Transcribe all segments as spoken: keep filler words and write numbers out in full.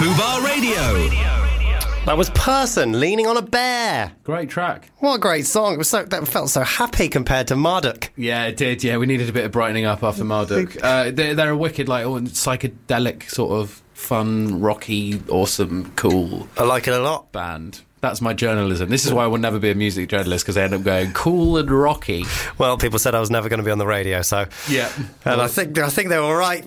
Fubar Radio. That was Person, Leaning on a Bear. Great track. What a great song. It was so, that felt so happy compared to Marduk. Yeah, it did. Yeah, we needed a bit of brightening up after Marduk. Uh, they're, they're a wicked, like, psychedelic, sort of fun, rocky, awesome, cool I like it a lot. band. That's my journalism. This is why I will never be a music journalist, because I end up going cool and rocky. Well, people said I was never going to be on the radio, so... Yeah. And I think I think they were right.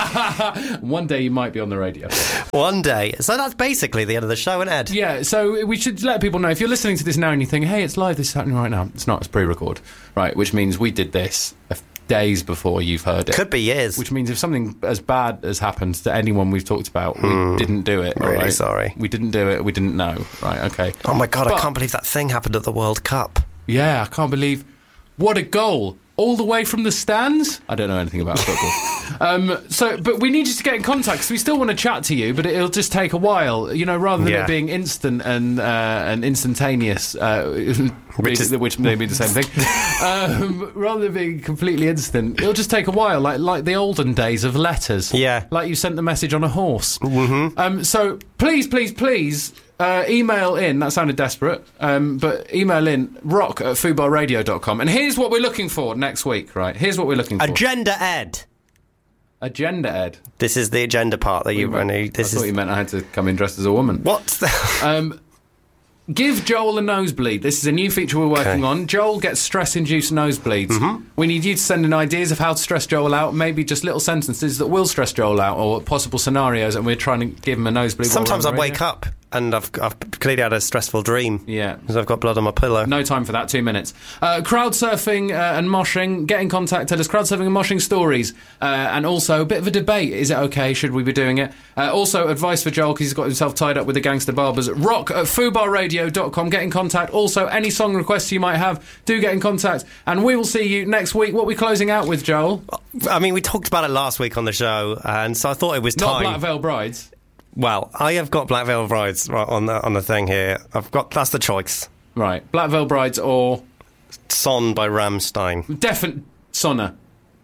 One day you might be on the radio. One day. So that's basically the end of the show, isn't it, Ed? Yeah, so we should let people know, if you're listening to this now and you think, hey, it's live, this is happening right now. It's not, it's pre-record. Right, which means we did this days before you've heard it. Could be years. Which means if something as bad has happened to anyone we've talked about, Hmm. we didn't do it. Really right? sorry. We didn't do it, we didn't know. Right, okay. Oh my God, But- I can't believe that thing happened at the World Cup. Yeah, I can't believe... What a goal. All the way from the stands? I don't know anything about football. um, so, but we need you to get in contact, because we still want to chat to you, but it'll just take a while, you know, rather than Yeah. it being instant and uh, and instantaneous, uh, which, is- which may be the same thing. um, rather than being completely instant, it'll just take a while, like like the olden days of letters. Yeah. Like you sent the message on a horse. Mm-hmm. Um, so please, please, please... Uh, email in, that sounded desperate, um, but email in rock at fubar radio dot com. And here's what we're looking for next week, right? Here's what we're looking for. Agenda Ed. Agenda, Ed. This is the agenda part that you run. I This thought is you meant I had to come in dressed as a woman. what? Um, give Joel a nosebleed. This is a new feature we're working Okay. on. Joel gets stress-induced nosebleeds. Mm-hmm. We need you to send in ideas of how to stress Joel out, maybe just little sentences that will stress Joel out, or possible scenarios, and we're trying to give him a nosebleed. while Sometimes we're I on the wake radio. up and I've, I've clearly had a stressful dream. Yeah. Because I've got blood on my pillow. No time for that, two minutes. Uh, crowd surfing uh, and moshing, get in contact, tell us crowd surfing and moshing stories. Uh, and also a bit of a debate. Is it okay? Should we be doing it? Uh, also, advice for Joel, because he's got himself tied up with the gangster barbers. Rock at fubar radio dot com. Get in contact. Also, any song requests you might have, do get in contact. And we will see you next week. What are we closing out with, Joel? I mean, we talked about it last week on the show, and so I thought it was Not time. Black Veil Brides. Well, I have got Black Veil Brides right on the on the thing here. I've got that's the choice. Right. Black Veil Brides or... Son by Rammstein. Definite... Sonna.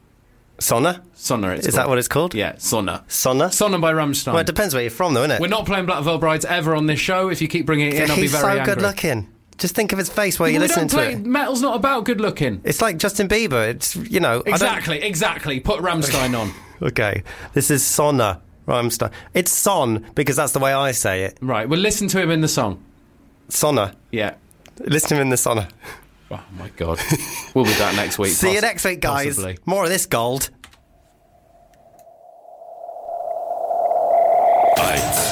Sonna? Sonna, it's Is called. that what it's called? Yeah, Sonna. Sonna? Sonna by Rammstein. Well, it depends where you're from, though, innit? We're not playing Black Veil Brides ever on this show. If you keep bringing it in, I'll be He's very so angry. good looking. Just think of his face while We you're don't listening to play, it. Metal's not about good looking. It's like Justin Bieber. It's, you know... I don't- Exactly, exactly. Put Rammstein on. Okay. This is Sonna Rammstein. It's Son, because that's the way I say it. Right, we'll listen to him in the song. Sonna. Yeah. Listen to him in the Sonna. Oh, my God. We'll be back next week. See you poss- next week, guys. possibly. More of this gold. Bites.